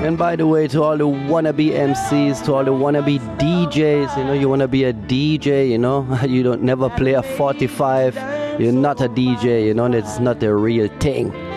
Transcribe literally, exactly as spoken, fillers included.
And by the way, to all the wannabe M Cs, to all the wannabe D Js, you know, you want to be a D J, you know, you don't never play a forty-five, you're not a D J, you know, it's not the real thing.